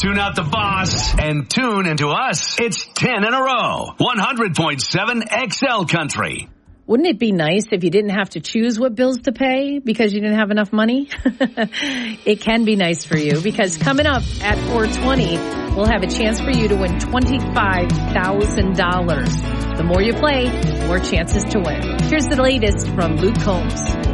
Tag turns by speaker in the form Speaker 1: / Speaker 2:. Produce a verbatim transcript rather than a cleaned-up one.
Speaker 1: Tune out the boss and tune into us. It's ten in a row. one hundred point seven X L Country.
Speaker 2: Wouldn't it be nice if you didn't have to choose what bills to pay because you didn't have enough money? It can be nice for you because coming up at four twenty, we'll have a chance for you to win twenty-five thousand dollars. The more you play, the more chances to win. Here's the latest from Luke Combs.